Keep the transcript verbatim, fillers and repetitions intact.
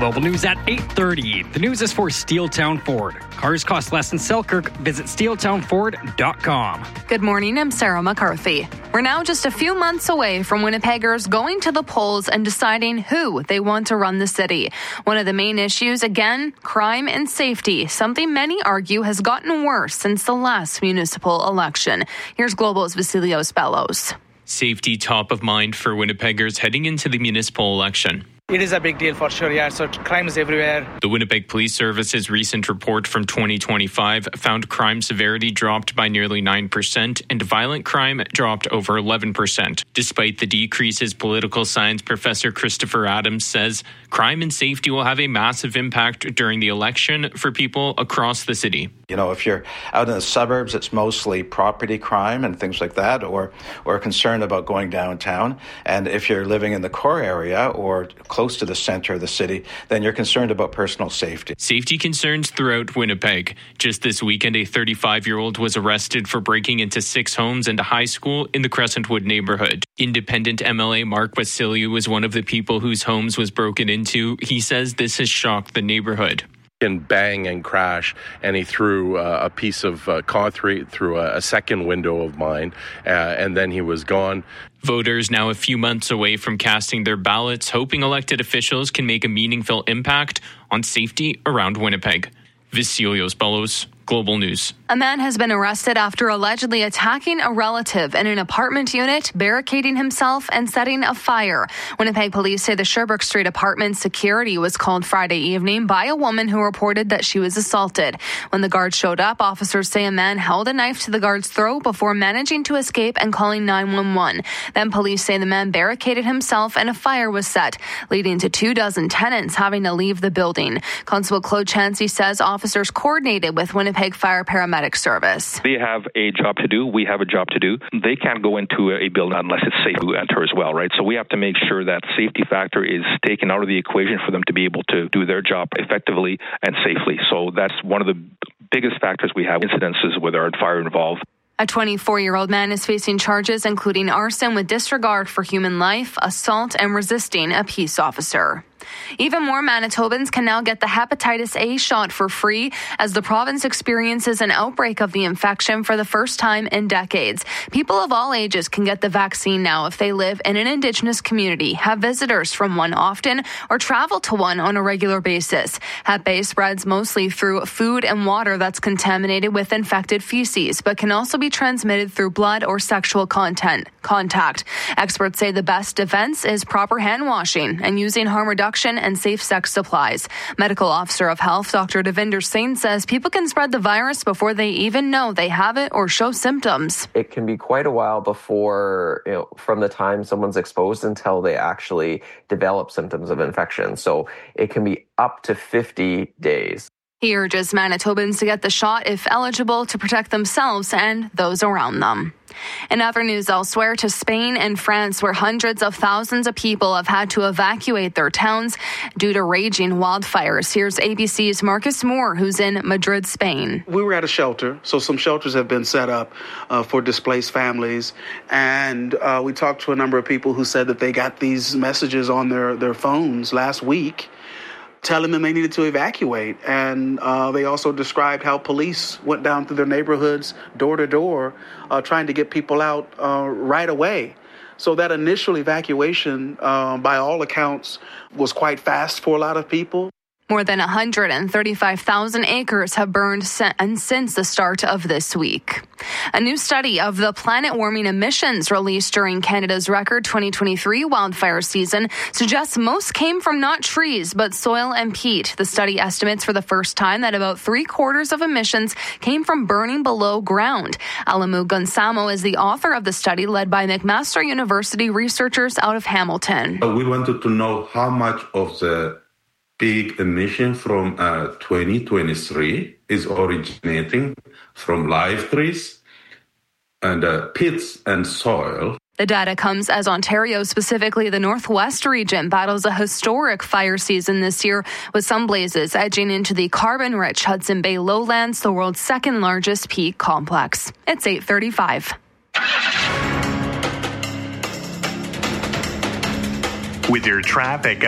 Global News at eight thirty. The news is for Steeltown Ford. Cars cost less in Selkirk. Visit steel town ford dot com. Good morning, I'm Sarah McCarthy. We're now just a few months away from Winnipeggers going to the polls and deciding who they want to run the city. One of the main issues, again, crime and safety, something many argue has gotten worse since the last municipal election. Here's Global's Vasilios Bellows. Safety top of mind for Winnipeggers heading into the municipal election. It is a big deal for sure, yeah. So crime is everywhere. The Winnipeg Police Service's recent report from twenty twenty-five found crime severity dropped by nearly nine percent and violent crime dropped over eleven percent. Despite the decreases, political science professor Christopher Adams says crime and safety will have a massive impact during the election for people across the city. You know, if you're out in the suburbs, it's mostly property crime and things like that, or or concerned about going downtown. And if you're living in the core area or close to the center of the city, then you're concerned about personal safety. Safety concerns throughout Winnipeg. Just this weekend, a thirty-five-year-old was arrested for breaking into six homes and a high school in the Crescentwood neighborhood. Independent M L A Mark Vasiliou was one of the people whose homes was broken into. He says this has shocked the neighborhood. And bang and crash, and he threw uh, a piece of uh, concrete through a, a second window of mine, uh, and then he was gone. Voters now a few months away from casting their ballots, hoping elected officials can make a meaningful impact on safety around Winnipeg. Vasilios Bellows, Global News. A man has been arrested after allegedly attacking a relative in an apartment unit, barricading himself and setting a fire. Winnipeg police say the Sherbrooke Street apartment security was called Friday evening by a woman who reported that she was assaulted. When the guards showed up, officers say a man held a knife to the guard's throat before managing to escape and calling nine one one. Then police say the man barricaded himself and a fire was set, leading to two dozen tenants having to leave the building. Constable Claude Chansey says officers coordinated with Winnipeg Fire Paramedic Service. They have a job to do. We have a job to do. They can't go into a building unless it's safe to enter as well, right? So we have to make sure that safety factor is taken out of the equation for them to be able to do their job effectively and safely. So that's one of the biggest factors we have incidences with our fire involved. A twenty-four-year-old man is facing charges including arson with disregard for human life, assault, and resisting a peace officer. Even more Manitobans can now get the hepatitis A shot for free as the province experiences an outbreak of the infection for the first time in decades. People of all ages can get the vaccine now if they live in an Indigenous community, have visitors from one often, or travel to one on a regular basis. Hep A spreads mostly through food and water that's contaminated with infected feces, but can also be transmitted through blood or sexual content, contact. Experts say the best defense is proper hand washing and using harm reduction and safe sex supplies. Medical Officer of Health, Doctor Devinder Singh, says people can spread the virus before they even know they have it or show symptoms. It can be quite a while before, you know, from the time someone's exposed until they actually develop symptoms of infection. So it can be up to fifty days. He urges Manitobans to get the shot if eligible to protect themselves and those around them. In other news elsewhere, to Spain and France, where hundreds of thousands of people have had to evacuate their towns due to raging wildfires. Here's A B C's Marcus Moore, who's in Madrid, Spain. We were at a shelter, so some shelters have been set up uh, for displaced families. And uh, we talked to a number of people who said that they got these messages on their, their phones last week telling them they needed to evacuate. And uh, they also described how police went down through their neighborhoods, door to door, uh, trying to get people out uh, right away. So that initial evacuation, uh, by all accounts, was quite fast for a lot of people. More than one hundred thirty-five thousand acres have burned since the start of this week. A new study of the planet warming emissions released during Canada's record twenty twenty-three wildfire season suggests most came from not trees, but soil and peat. The study estimates for the first time that about three quarters of emissions came from burning below ground. Alamu Gunsamo is the author of the study led by McMaster University researchers out of Hamilton. We wanted to know how much of the big emission from uh, twenty twenty-three is originating from live trees and uh, pits and soil. The data comes as Ontario, specifically the Northwest region, battles a historic fire season this year, with some blazes edging into the carbon-rich Hudson Bay lowlands, the world's second largest peak complex. It's eight thirty-five. With your traffic